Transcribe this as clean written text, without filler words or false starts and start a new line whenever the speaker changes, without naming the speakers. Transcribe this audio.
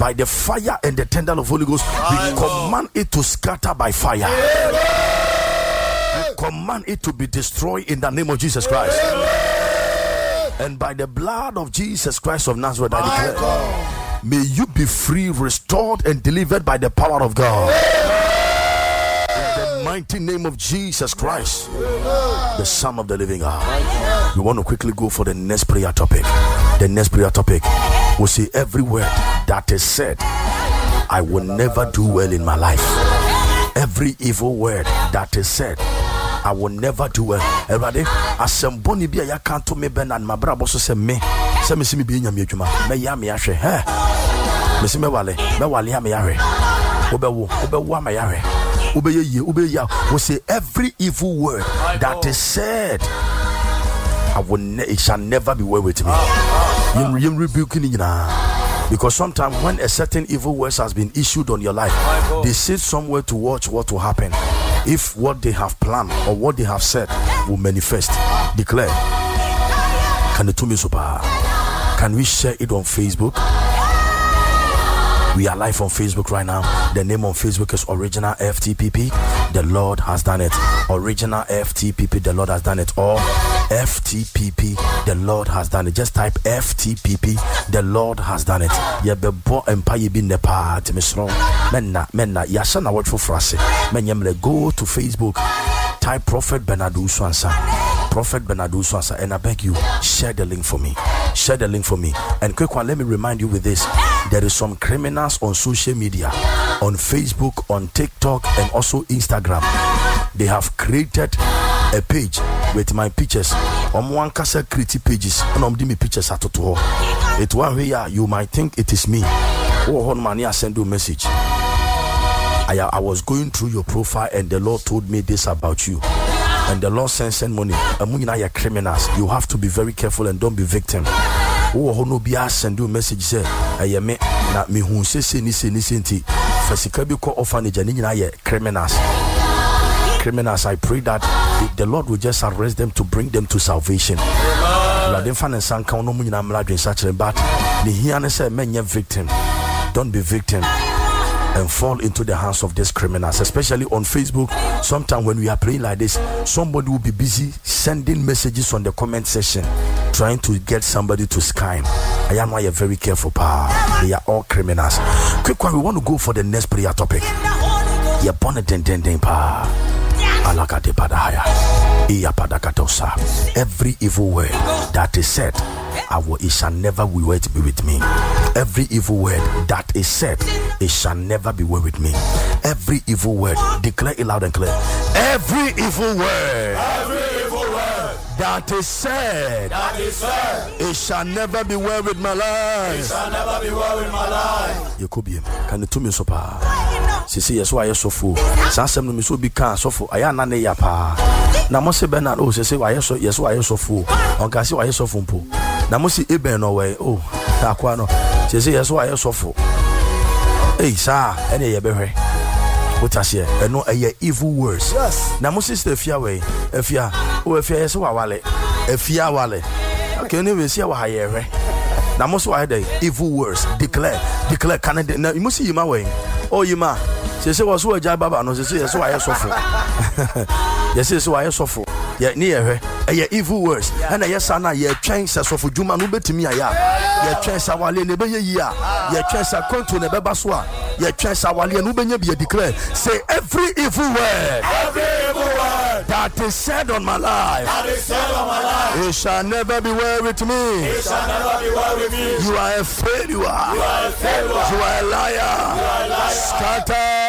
by the fire and the tender of Holy Ghost, we command it to scatter by fire. We command it to be destroyed in the name of Jesus Christ. And by the blood of Jesus Christ of Nazareth, I declare, may you be free, restored, and delivered by the power of God. In the mighty name of Jesus Christ, the Son of the living God. We want to quickly go for the next prayer topic. The next prayer topic will say, every word that is said, I will never do well in my life. Every evil word that is said, I will never do well. Everybody, asemboni bia ya can't to me ben and my brother also say me see me be in your mutuma. Me ya me ashe. Me see me wale ya me yare. Obewa me yare. Ube ya. We say every evil word that is said, it shall never be well with me. You rebuking it now. Because sometimes when a certain evil word has been issued on your life, they sit somewhere to watch what will happen. If what they have planned or what they have said will manifest. Declare. Can we share it on Facebook? We are live on Facebook right now. The name on Facebook is Original FTPP. The Lord has done it. Original FTPP. The Lord has done it. Or FTPP. The Lord has done it. Just type FTPP. The Lord has done it. Yebebo empire be nepa timisro. Menna yasana watch for frase. Menyemle go to Facebook. Type Prophet Benadu Swansa. Prophet Benadu Swansa, and I beg you, share the link for me. Share the link for me. And quick one, let me remind you with this. There is some criminals on social media, on Facebook, on TikTok, and also Instagram. They have created a page with my pictures. One kasa create pages, and me pictures at all. It one way you might think it is me. Oh, on money I send you a message. I was going through your profile, and the Lord told me this about you. And the Lord send money. You're criminals. You have to be very careful and don't be victim. Oh, no be send you a message say, I me na me who say nti fasikabi ko orphanage and criminals. Criminals, I pray that the Lord will just arrest them to bring them to salvation. But the here say men victim. Don't be victim and fall into the hands of these criminals, especially on Facebook. Sometimes when we are praying like this, somebody will be busy sending messages on the comment section, trying to get somebody to scam. I am why you're very careful, pa. They are all criminals. Quick one, we want to go for the next prayer topic. You're born a den pa. Every evil word that is said, it shall never be with me. Every evil word that is said, it shall never be with me. Every evil word, declare it loud and clear. Every evil word that is said, it shall never be well with my life. It shall never be well with my life. You could be. Can you tell me so far? Sisi yes why so full. Sansem no me so be can so full. Aya na ne ya pa. Na mo se Bernard o sisi why so yes why so full. On ka si why so full po. Na mo si Eben no way. Oh, akwa no. Sisi yes why so full. Hey sir, ene ye behwe. What I say? No evil words. Yes. Na mo sister fia way. Efia. O efia yes wa wale. Efia wale. Okay, anyway, see wa haye. Na mo so wa dey evil words. Declare can na you must see my way. Oh yima. Say was so ajay baba no say yes why so for. Yes say why so for. Yeah ni ye evil words. And yes na ye twen say so for juma no betimi aya. Ye twen sa wale ne be ye a. Ye twen sa konto ne beba so a. Ye twen sa wale no benya be declare. Say every evil word that is said on my life, it shall never be well with me. It shall never be well with me. You are a failure. You are a liar. Scatter.